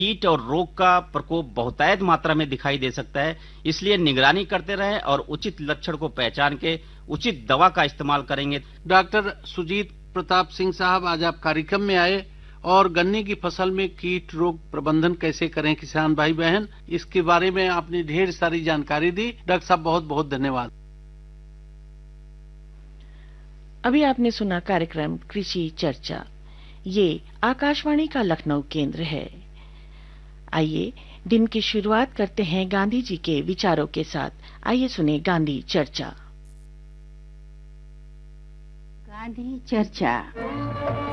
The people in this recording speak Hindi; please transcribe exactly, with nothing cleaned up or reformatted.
कीट और रोग का प्रकोप बहुतायत मात्रा में दिखाई दे सकता है, इसलिए निगरानी करते रहें और उचित लक्षण को पहचान के उचित दवा का इस्तेमाल करेंगे। डॉक्टर सुजीत प्रताप सिंह साहब, आज आप कार्यक्रम में आए और गन्ने की फसल में कीट रोग प्रबंधन कैसे करें किसान भाई बहन, इसके बारे में आपने ढेर सारी जानकारी दी। डॉक्टर साहब बहुत बहुत धन्यवाद। अभी आपने सुना कार्यक्रम कृषि चर्चा। ये आकाशवाणी का लखनऊ केंद्र है। आइए दिन की शुरुआत करते हैं गांधी जी के विचारों के साथ। आइए सुने गांधी चर्चा। गांधी चर्चा।